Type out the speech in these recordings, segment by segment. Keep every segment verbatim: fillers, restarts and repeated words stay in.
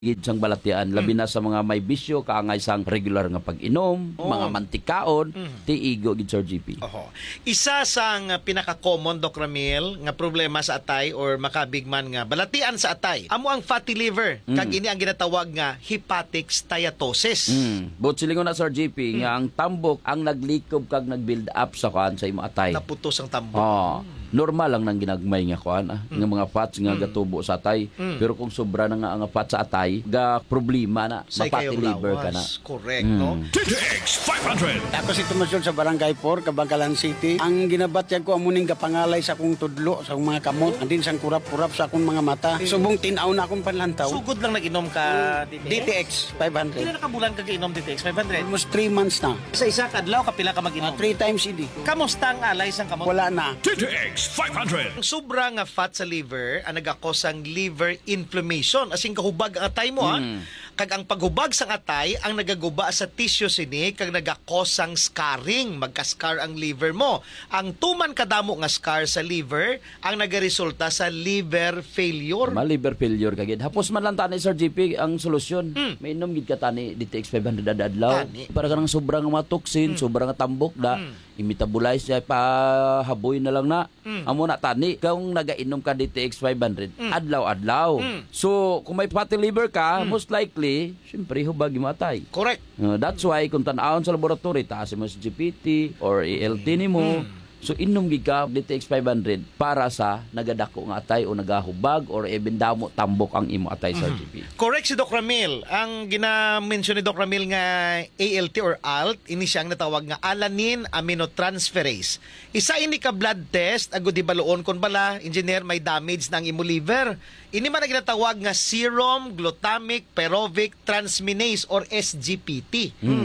gid sang balatian labi na sa mga may bisyo kaangay sang regular nga pag-inom, Oh. mga mantikaon, Mm. tiigo gid Sir G P. Oho. Isa sang pinaka-common, Doc Ramil, nga problema sa atay or makabigman nga balatian sa atay. Amo ang fatty liver. Mm. Kag ini ang ginatawag nga hepatic steatosis. Mm. But silingon na Sir G P nga ang tambok ang naglikob kag nag-build up sa kuan sa imo atay. Naputos ang tambok. Oh, normal lang nang ginagmay nga kuan ah, nga mga fats nga gatubo sa atay. Mm. Pero kung sobra na nga ang fats sa atay, ga problema na, Say mapati kayo liver ka na. lawas. Correct, Mm. no? T T X five hundred. Ako si Tomasyon sa Barangay four, Kabangkalan City. Ang ginabatyag ko amuning kapangalay sa akong tudlo, sa akong mga kamot, andin sang kurap-kurap sa akong mga mata. Subong tinaw na akong panlantaw. Sugod lang nag-inom ka D D T T X? X five hundred. Pila na kabulan ka inom D T X five hundred? Almost three months na. Sa isa kadlaw kapila ka Uh, mag-inom. three times a day. Kamusta ang alay sang kamot? Wala na. T T X five hundred. Ang sobra nga fat sa liver ang nagakos ang liver inflammation. Asing kahubag ang atay mo, ha? Kag ang paghubag sang atay ang nagaguba sa tissue sini kag nagakos ang scarring, magka-scar ang liver mo. Ang tuman kadamo nga scar sa liver ang nagaresulta sa liver failure. Ma liver failure kagid. Hapos man lang tani Sir G P ang solusyon. Mm. May inom gid ka tani D T X five hundred adlaw. Tani. Para kanang sobrang mga toxin, sobrang nga tambok da. I-metabolize siya pa haboy na lang na. Amo na tani kung nagainom ka D T X five hundred adlaw-adlaw. So kung may fatty liver ka, most likely syempre hubag mo atay. Correct. Uh, that's why kung tan-awon sa laboratory taas mo sa G P T or A L T nimo. So inom gid ka D T X five hundred para sa nagadako nga atay o nagahubag or even damo tambok ang imo atay sa G P. Correct si Doc Ramil. Ang gina-mention ni Doc Ramil nga A L T or A L T, ini siyang natawag nga alanine aminotransferase. Isa ini ka blood test, agud di baluon kon bala, engineer may damage ng imo liver. Ini man ang ginatawag nga serum glutamic pyruvic transminase or S G P T.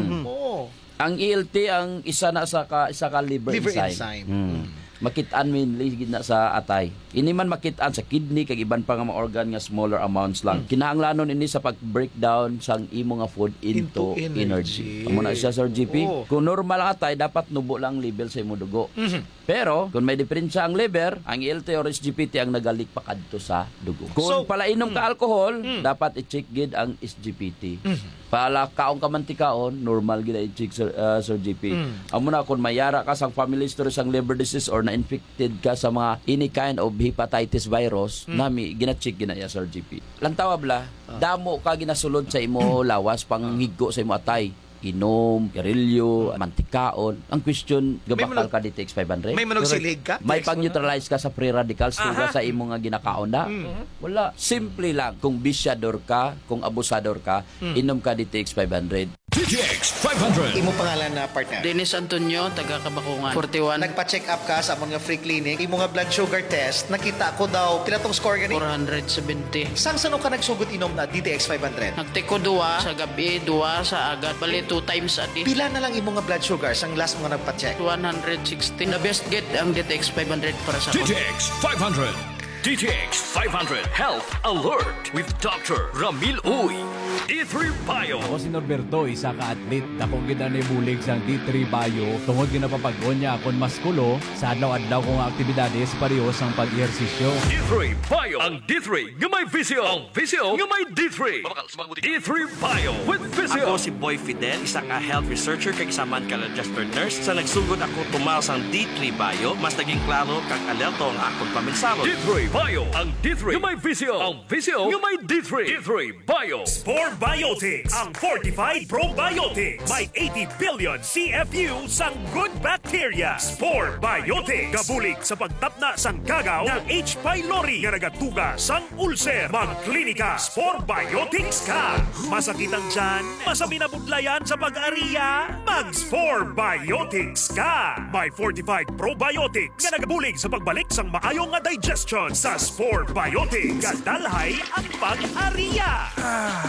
Oh. Ang A L T ang isa na sa ka, isa ka liver, Liver enzyme. enzyme. Hmm. Makitaan min ligid na sa atay. Ini man makitaan sa kidney kag iban pa nga mga organ nga smaller amounts lang. Hmm. Kinahanglanon ini sa pag-breakdown sang imo nga food into, Into energy. energy. Amo na siya Sir G P. Oh. Kung normal ang atay dapat nubo lang level sa imo dugo. Mhm. Pero kung may diferensya ang liver, ang A L T or S G P T ang nagalik pa kadto sa dugo. Kung So, palainom ka alcohol, dapat i-check gid ang S G P T. Pala kaong kamantikaon, normal gid i-check Sir, uh, Sir G P. Amo na kung mayara ka sa family history sang liver disease or na-infected ka sa mga any kind of hepatitis virus, nami gina-check gina ya Sir G P. Lantawa bla, damo ka ginasulod sa imo lawas panghigo sa imo atay. Inom, garilyo, mantikaon. Ang question, gabakal manug- ka D T X five hundred? May manugsilig ka? May pag-neutralize ka sa free radicals tuga sa imo nga ginakaon na? Wala. Simple lang. Kung bisyador ka, kung abusador ka, inom ka D T X five hundred. T T X five hundred. Imo pangalan na partner. Dennis Antonio, taga Kabakungan. forty-one, Nagpa-check up ka sa amon nga free clinic, imo nga blood sugar test, nakita ko daw pila tong score gani. four hundred seventy. Sang sano ka nagsugot inom na D T X five hundred? Nagtiko duwa sa gabi, duwa sa agad. Bali two times a day. Pila na lang imo nga blood sugar sang last mo nga nagpa-check? one hundred sixty. The best get ang D T X five hundred para sa T ako. T X five hundred. T T X five hundred Health Alert with Doctor Ramil Uy. D three Bio. Ako si Norberto, isa ka athlete. Dako gid ani bulig sang D three Bio. Tungod ginapapag-on niya akong maskulo sa adlaw-adlaw kong aktibidades pareho sang pag-ehersisyo. D three Bio. Ang D three nga may visyo. Ang visyo nga may D three. D three Bio with visyo. Ako si Boy Fidel, isa ka health researcher kag isa man ka registered nurse. Sa nagsugod ako tumal sang D three Bio, mas naging klaro kag alerto ang akong paminsaro. D three Bio. Ang D three nga may visyo. Ang visyo nga may D three. D three Bio. Spore Biotics, ang fortified probiotics. May eighty billion C F U sang good bacteria. Spore Biotics. Gabulig sa pagtapna sang gagaw ng H. pylori nga nagatuga sang ulcer. Magklinika, Spore Biotics ka. Masakit ang tiyan, masabi na budlayan sa pag-ariya, mag-Spore Biotics ka. May fortified probiotics nga nagabulig sa pagbalik sang maayong nga digestion sa Spore Biotics. Kadalhay ang pag-ariya. D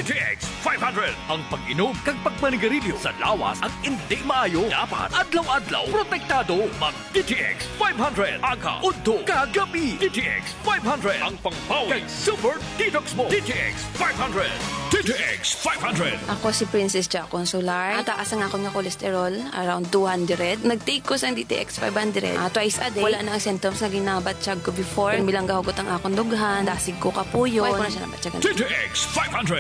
D T X five hundred. Ang pag-inom kag pagmanigarilyo sa lawas ang hindi maayo. Dapat adlaw-adlaw protektado. Mag D T X five hundred. Aga, udto, kagabi. D T X five hundred. Ang pangpawi kag super detox mo. D T X five hundred. D T X five hundred. Ako si Princess Jack Consular. Ataas ang ako nga cholesterol, around two hundred. Nag-take ko sa D T X five hundred uh, twice a day. Wala na ang symptoms na ginabatsyag ko before. Bilang gahugot ang akong dughan, dasig ko kapuyon. Why ko na siya nabatyagan. D T X five hundred.